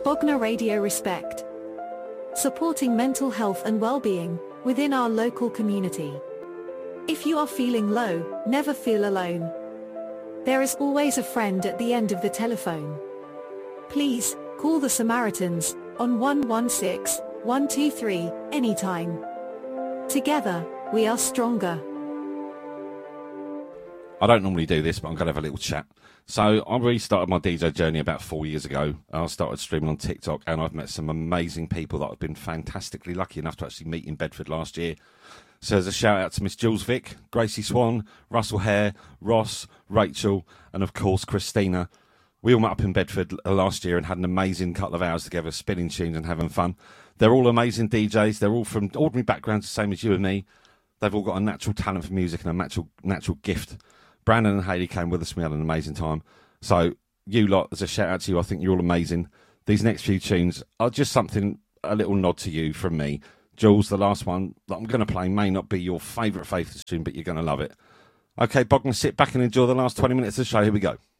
Bognor Radio Respect. Supporting mental health and well-being within our local community. If you are feeling low, never feel alone. There is always a friend at the end of the telephone. Please, call the Samaritans on 116 123 anytime. Together, we are stronger. I don't normally do this, but I'm going to have a little chat. So I restarted my DJ journey about 4 years ago. I started streaming on TikTok, and I've met some amazing people that I've been fantastically lucky enough to actually meet in Bedford last year. So there's a shout out to Miss Jules Vick, Gracie Swan, Russell Hare, Ross, Rachel, and of course Christina. We all met up in Bedford last year and had an amazing couple of hours together, spinning tunes and having fun. They're all amazing DJs. They're all from ordinary backgrounds, the same as you and me. They've all got a natural talent for music and a natural gift. Brandon and Hayley came with us. We had an amazing time. So you lot, as a shout out to you, I think you're all amazing. These next few tunes are just something, a little nod to you from me. Jules, the last one that I'm going to play may not be your favourite Faithless tune, but you're going to love it. Okay, Bognor, sit back and enjoy the last 20 minutes of the show. Here we go.